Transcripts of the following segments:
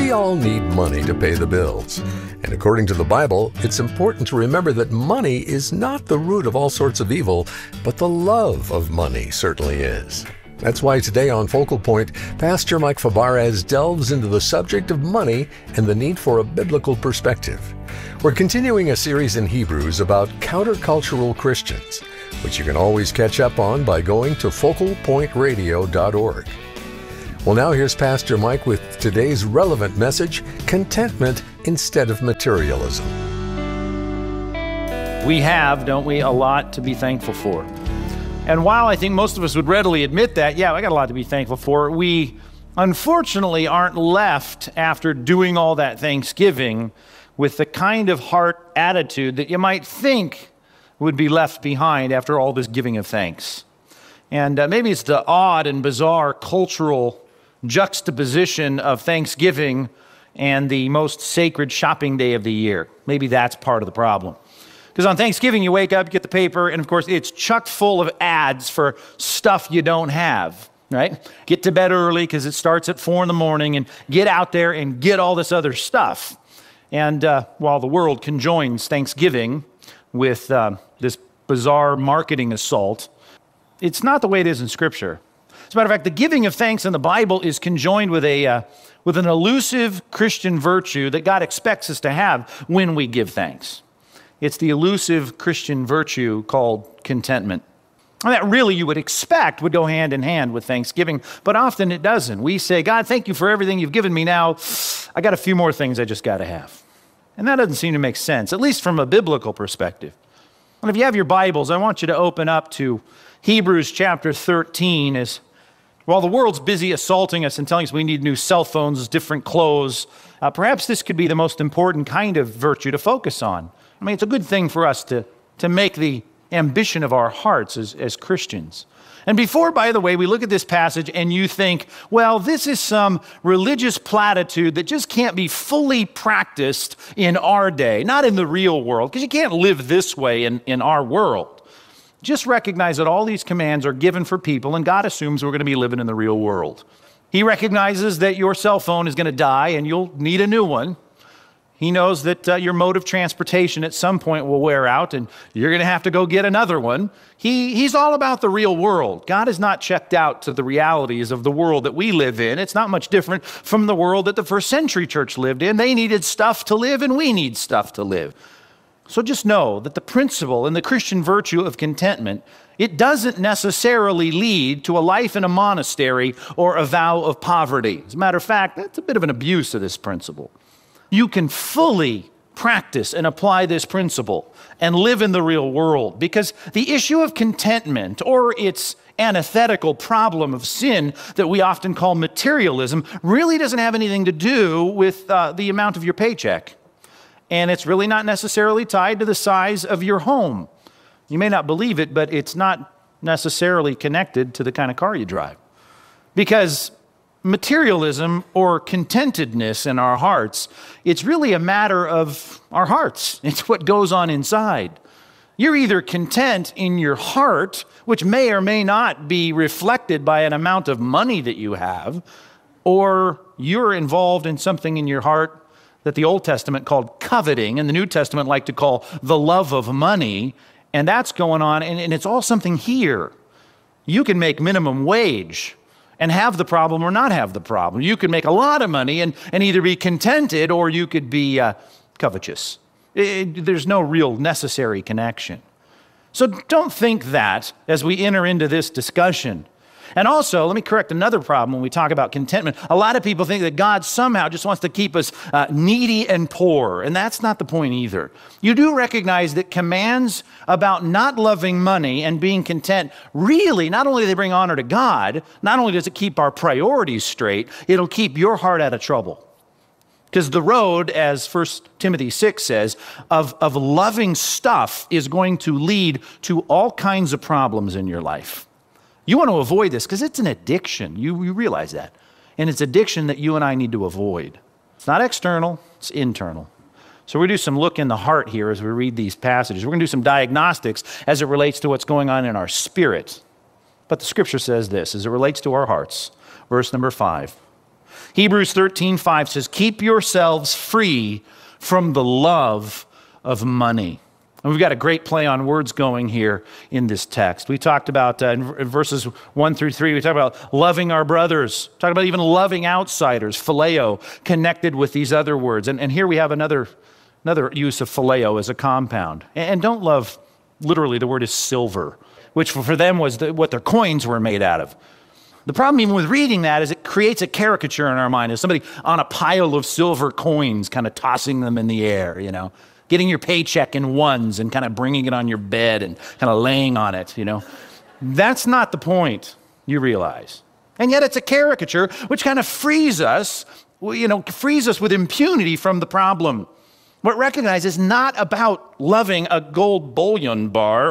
We all need money to pay the bills. And according to the Bible, it's important to remember that money is not the root of all sorts of evil, but the love of money certainly is. That's why today on Focal Point, Pastor Mike Fabarez delves into the subject of money and the need for a biblical perspective. We're continuing a series in Hebrews about countercultural Christians, which you can always catch up on by going to focalpointradio.org. Well, now here's Pastor Mike with today's relevant message, contentment instead of materialism. We have, don't we, a lot to be thankful for. And while I think most of us would readily admit that, yeah, I got a lot to be thankful for, we unfortunately aren't left after doing all that Thanksgiving with the kind of heart attitude that you might think would be left behind after all this giving of thanks. And maybe it's the odd and bizarre cultural juxtaposition of Thanksgiving and the most sacred shopping day of the year. Maybe that's part of the problem. Because on Thanksgiving, you wake up, you get the paper, and of course, it's chock full of ads for stuff you don't have, right? Get to bed early because it starts at 4 a.m, and get out there and get all this other stuff. And while the world conjoins Thanksgiving with this bizarre marketing assault, it's not the way it is in Scripture. As a matter of fact, the giving of thanks in the Bible is conjoined with an elusive Christian virtue that God expects us to have when we give thanks. It's the elusive Christian virtue called contentment. And that really you would expect would go hand in hand with thanksgiving, but often it doesn't. We say, God, thank you for everything you've given me. Now, I got a few more things I just got to have. And that doesn't seem to make sense, at least from a biblical perspective. And if you have your Bibles, I want you to open up to Hebrews chapter 13. As while the world's busy assaulting us and telling us we need new cell phones, different clothes, perhaps this could be the most important kind of virtue to focus on. I mean, it's a good thing for us to make the ambition of our hearts as Christians. And before, by the way, we look at this passage and you think, well, this is some religious platitude that just can't be fully practiced in our day, not in the real world, because you can't live this way in our world. Just recognize that all these commands are given for people, and God assumes we're going to be living in the real world. He recognizes that your cell phone is going to die and you'll need a new one. He knows that your mode of transportation at some point will wear out and you're going to have to go get another one. He's all about the real world. God is not checked out to the realities of the world that we live in. It's not much different from the world that the first century church lived in. They needed stuff to live and we need stuff to live. So just know that the principle and the Christian virtue of contentment, it doesn't necessarily lead to a life in a monastery or a vow of poverty. As a matter of fact, that's a bit of an abuse of this principle. You can fully practice and apply this principle and live in the real world, because the issue of contentment, or its antithetical problem of sin that we often call materialism, really doesn't have anything to do with the amount of your paycheck. And it's really not necessarily tied to the size of your home. You may not believe it, but it's not necessarily connected to the kind of car you drive. Because materialism or contentedness in our hearts, it's really a matter of our hearts. It's what goes on inside. You're either content in your heart, which may or may not be reflected by an amount of money that you have, or you're involved in something in your heart that the Old Testament called coveting, and the New Testament like to call the love of money, and that's going on, and it's all something here. You can make minimum wage and have the problem or not have the problem. You could make a lot of money and either be contented or you could be covetous. There's no real necessary connection. So don't think that as we enter into this discussion. And also, let me correct another problem when we talk about contentment. A lot of people think that God somehow just wants to keep us needy and poor, and that's not the point either. You do recognize that commands about not loving money and being content, really, not only do they bring honor to God, not only does it keep our priorities straight, it'll keep your heart out of trouble. Because the road, as 1 Timothy 6 says, of loving stuff is going to lead to all kinds of problems in your life. You want to avoid this because it's an addiction. You realize that. And it's addiction that you and I need to avoid. It's not external, it's internal. So we're going to do some look in the heart here as we read these passages. We're going to do some diagnostics as it relates to what's going on in our spirit. But the scripture says this, as it relates to our hearts. Verse number 5. Hebrews 13:5 says, keep yourselves free from the love of money. And we've got a great play on words going here in this text. We talked about, in verses 1 through 3, we talked about loving our brothers, talked about even loving outsiders, phileo, connected with these other words. And here we have another use of phileo as a compound. And don't love, literally the word is silver, which for them was what their coins were made out of. The problem even with reading that is it creates a caricature in our mind of somebody on a pile of silver coins, kind of tossing them in the air, getting your paycheck in ones and kind of bringing it on your bed and kind of laying on it, That's not the point, you realize. And yet it's a caricature which kind of frees us with impunity from the problem. What recognize is not about loving a gold bullion bar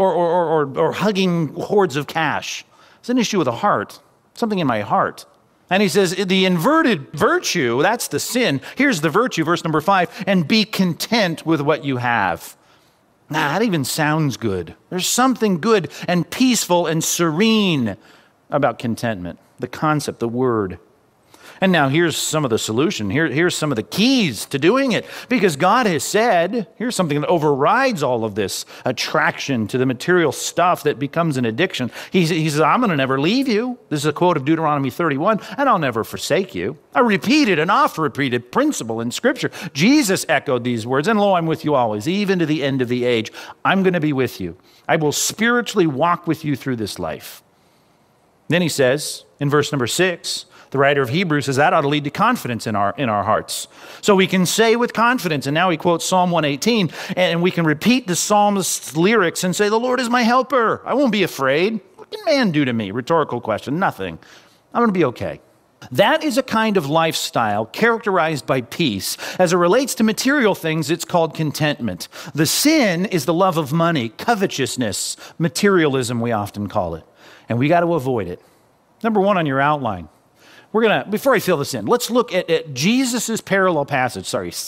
or hugging hordes of cash. It's an issue with the heart, something in my heart. And he says, the inverted virtue, that's the sin. Here's the virtue, verse number 5, and be content with what you have. That even sounds good. There's something good and peaceful and serene about contentment, the concept, the word. And now here's some of the solution. Here's some of the keys to doing it. Because God has said, here's something that overrides all of this attraction to the material stuff that becomes an addiction. He says, I'm going to never leave you. This is a quote of Deuteronomy 31, and I'll never forsake you. A repeated and oft-repeated principle in Scripture. Jesus echoed these words, and lo, I'm with you always, even to the end of the age. I'm going to be with you. I will spiritually walk with you through this life. Then he says, in verse number 6, the writer of Hebrews says that ought to lead to confidence in our hearts. So we can say with confidence, and now he quotes Psalm 118, and we can repeat the psalmist's lyrics and say, the Lord is my helper. I won't be afraid. What can man do to me? Rhetorical question. Nothing. I'm going to be okay. That is a kind of lifestyle characterized by peace. As it relates to material things, it's called contentment. The sin is the love of money, covetousness, materialism, we often call it. And we got to avoid it. Number 1 on your outline. Before I fill this in, let's look at Jesus' parallel passage.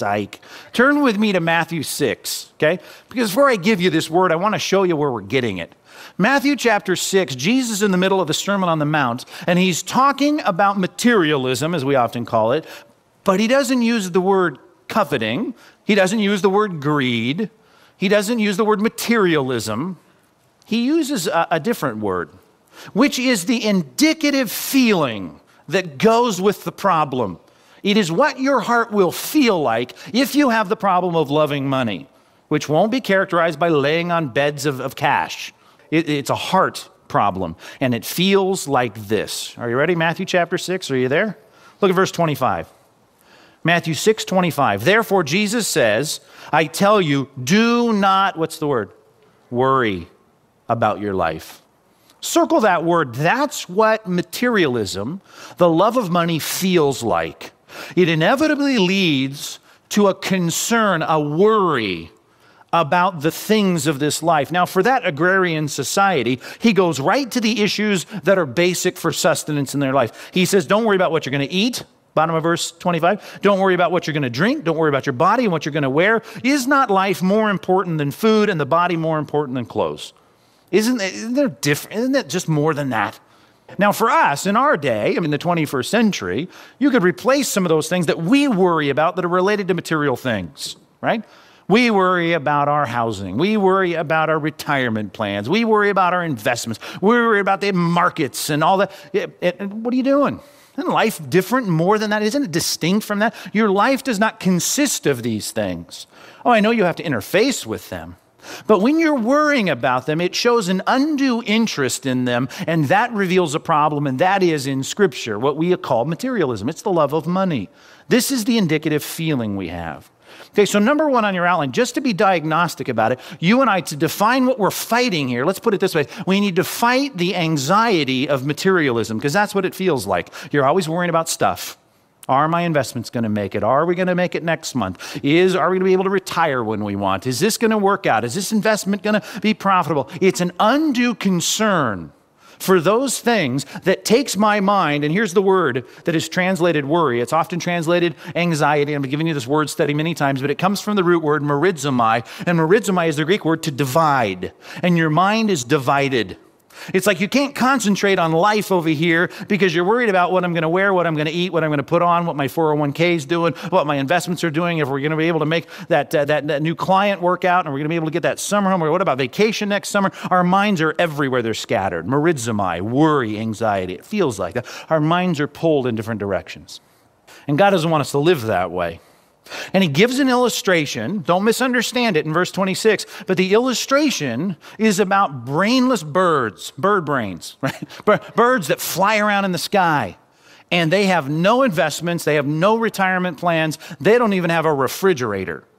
Turn with me to Matthew 6, okay? Because before I give you this word, I want to show you where we're getting it. Matthew chapter 6, Jesus is in the middle of the Sermon on the Mount, and he's talking about materialism, as we often call it, but he doesn't use the word coveting. He doesn't use the word greed. He doesn't use the word materialism. He uses a different word, which is the indicative feeling that goes with the problem. It is what your heart will feel like if you have the problem of loving money, which won't be characterized by laying on beds of cash. It's a heart problem, and it feels like this. Are you ready? Matthew chapter 6, are you there? Look at verse 25. Matthew 6:25. Therefore, Jesus says, I tell you, do not, what's the word? Worry about your life. Circle that word. That's what materialism, the love of money, feels like. It inevitably leads to a concern, a worry about the things of this life. Now, for that agrarian society, he goes right to the issues that are basic for sustenance in their life. He says, don't worry about what you're going to eat. Bottom of verse 25. Don't worry about what you're going to drink. Don't worry about your body and what you're going to wear. Is not life more important than food and the body more important than clothes? Isn't that just more than that? Now, for us, in our day, the 21st century, you could replace some of those things that we worry about that are related to material things, right? We worry about our housing. We worry about our retirement plans. We worry about our investments. We worry about the markets and all that. What are you doing? Isn't life different more than that? Isn't it distinct from that? Your life does not consist of these things. Oh, I know you have to interface with them. But when you're worrying about them, it shows an undue interest in them, and that reveals a problem, and that is in Scripture, what we call materialism. It's the love of money. This is the indicative feeling we have. Okay, so number 1 on your outline, just to be diagnostic about it, you and I, to define what we're fighting here, let's put it this way, we need to fight the anxiety of materialism, because that's what it feels like. You're always worrying about stuff. Are my investments going to make it? Are we going to make it next month? Are we going to be able to retire when we want? Is this going to work out? Is this investment going to be profitable? It's an undue concern for those things that takes my mind, and here's the word that is translated worry. It's often translated anxiety. I've given you this word study many times, but it comes from the root word merizomai, and merizomai is the Greek word to divide, and your mind is divided. It's like you can't concentrate on life over here because you're worried about what I'm going to wear, what I'm going to eat, what I'm going to put on, what my 401k is doing, what my investments are doing, if we're going to be able to make that new client work out, and we're going to be able to get that summer home, or what about vacation next summer? Our minds are everywhere. They're scattered. Merizomai, worry, anxiety. It feels like that. Our minds are pulled in different directions. And God doesn't want us to live that way. And he gives an illustration, don't misunderstand it, in verse 26, but the illustration is about brainless birds, bird brains, right? Birds that fly around in the sky, and they have no investments, they have no retirement plans, they don't even have a refrigerator.